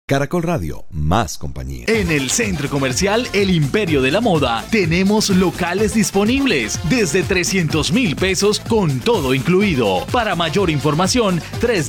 Caracol Radio, más compañía. En el Centro Comercial El Imperio de la Moda tenemos locales disponibles desde 300,000 pesos con todo incluido. Para mayor información,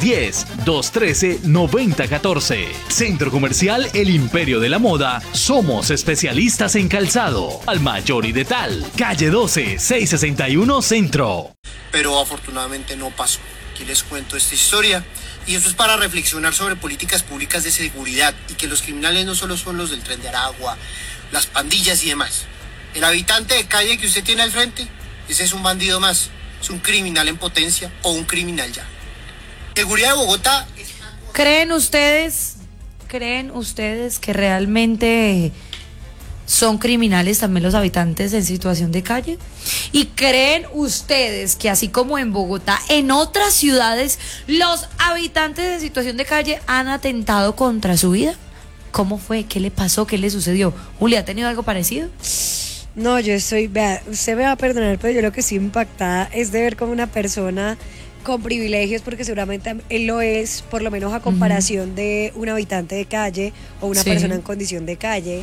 310-213-9014. Centro Comercial El Imperio de la Moda. Somos especialistas en calzado. Al mayor y de tal. Calle 12, 661 Centro. Pero afortunadamente no pasó. Aquí les cuento esta historia. Y eso es para reflexionar sobre políticas públicas de seguridad y que los criminales no solo son los del Tren de Aragua, las pandillas y demás. El habitante de calle que usted tiene al frente, ese es un bandido más, es un criminal en potencia o un criminal ya. Seguridad de Bogotá. ¿Creen ustedes que realmente son criminales también los habitantes en situación de calle? ¿Y creen ustedes que así como en Bogotá, en otras ciudades, los habitantes en situación de calle han atentado contra su vida? ¿Cómo fue? ¿Qué le pasó? ¿Qué le sucedió? Julia, ¿ha tenido algo parecido? No, vea, usted me va a perdonar, pero yo lo que estoy impactada es de ver como una persona con privilegios, porque seguramente él lo es, por lo menos a comparación de un habitante de calle o una persona en condición de calle,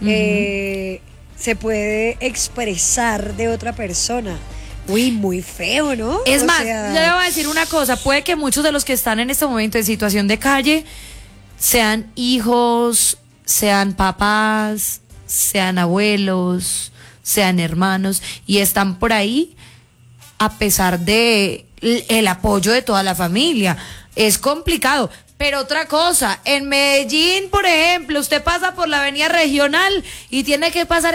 se puede expresar de otra persona. Uy, muy feo, ¿no? Es más, yo le voy a decir una cosa, puede que muchos de los que están en este momento en situación de calle sean hijos, sean papás, sean abuelos, sean hermanos, y están por ahí a pesar de el apoyo de toda la familia. Es complicado. Pero otra cosa, en Medellín, por ejemplo, usted pasa por la avenida regional y tiene que pasar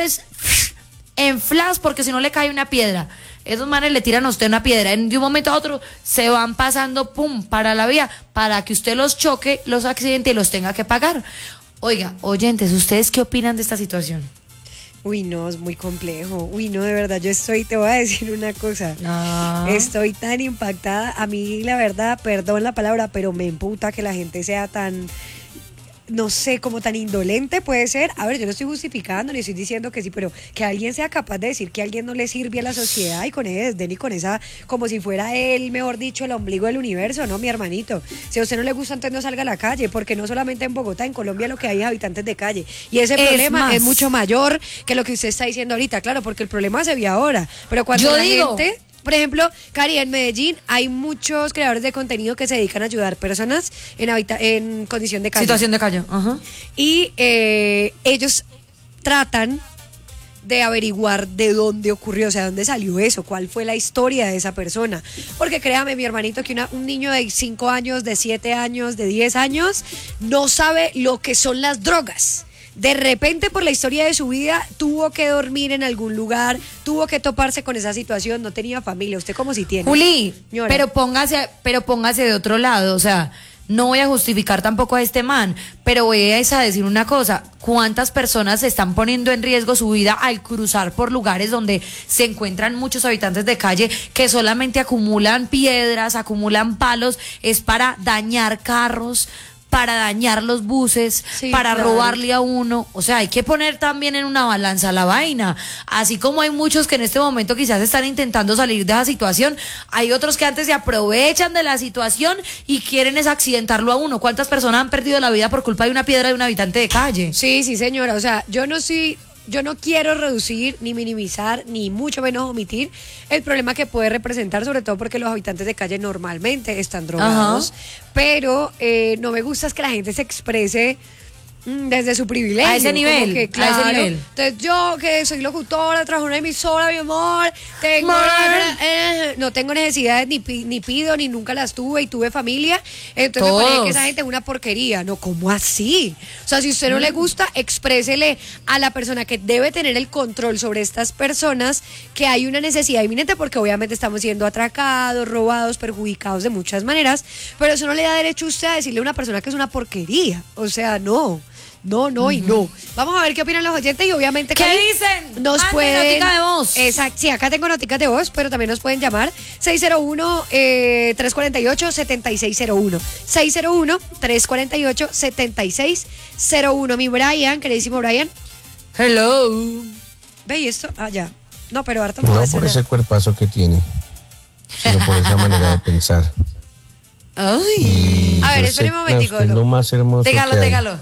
en flash, porque si no le cae una piedra. Esos manes le tiran a usted una piedra. De un momento a otro se van pasando, pum, para la vía, para que usted los choque, los accidente y los tenga que pagar. Oiga, oyentes, ¿ustedes qué opinan de esta situación? Uy, no, es muy complejo. Uy, no, de verdad, te voy a decir una cosa. No. Estoy tan impactada. A mí, la verdad, perdón la palabra, pero me emputa que la gente sea tan, no sé, como tan indolente puede ser. A ver, yo no estoy justificando ni estoy diciendo que sí, pero que alguien sea capaz de decir que a alguien no le sirve a la sociedad y con ese desdén y con esa, como si fuera él, mejor dicho, el ombligo del universo, ¿no, mi hermanito? Si a usted no le gusta, entonces no salga a la calle, porque no solamente en Bogotá, en Colombia lo que hay es habitantes de calle. Y ese problema es mucho mayor que lo que usted está diciendo ahorita, claro, porque el problema se ve ahora. Pero cuando gente... Por ejemplo, Cari, en Medellín hay muchos creadores de contenido que se dedican a ayudar personas en condición de calle. Situación de calle, ajá. Y ellos tratan de averiguar de dónde ocurrió, o sea, dónde salió eso, cuál fue la historia de esa persona. Porque créame, mi hermanito, que un niño de 5 años, de 7 años, de 10 años, no sabe lo que son las drogas. De repente, por la historia de su vida, tuvo que dormir en algún lugar, tuvo que toparse con esa situación, no tenía familia. ¿Usted cómo si tiene? Juli, pero póngase de otro lado, o sea, no voy a justificar tampoco a este man, pero voy a decir una cosa: ¿cuántas personas se están poniendo en riesgo su vida al cruzar por lugares donde se encuentran muchos habitantes de calle que solamente acumulan piedras, acumulan palos, es para dañar carros, para dañar los buses, para robarle a uno? O sea, hay que poner también en una balanza la vaina. Así como hay muchos que en este momento quizás están intentando salir de esa situación, hay otros que antes se aprovechan de la situación y quieren accidentarlo a uno. ¿Cuántas personas han perdido la vida por culpa de una piedra de un habitante de calle? Sí, señora, o sea, yo no quiero reducir, ni minimizar, ni mucho menos omitir el problema que puede representar, sobre todo porque los habitantes de calle normalmente están drogados. Pero no me gusta es que la gente se exprese desde su privilegio. A ese nivel, que, claro, a ese nivel. Entonces yo, que soy locutora, trabajo en una emisora, mi amor, no tengo necesidades, ni pido, ni nunca las tuve, y tuve familia. Entonces me parece que esa gente es una porquería. No, ¿cómo así? O sea, si a usted no le gusta, exprésele a la persona que debe tener el control sobre estas personas que hay una necesidad inminente, porque obviamente estamos siendo atracados, robados, perjudicados de muchas maneras, pero eso no le da derecho a usted a decirle a una persona que es una porquería. O sea, no. No y no. Vamos a ver qué opinan los oyentes y obviamente ¿qué dicen? Nos pueden notica de voz. Exacto, sí, acá tengo noticas de voz, pero también nos pueden llamar 601-348-7601. 601-348-7601. Mi Brian, queridísimo Brian. Hello. Ve, ¿y esto? Ah, ya. No, pero harto no por ese cuerpazo que tiene, sino por esa manera de pensar. Ay. A ver, espere un momentico. Lo más hermoso Déjalo.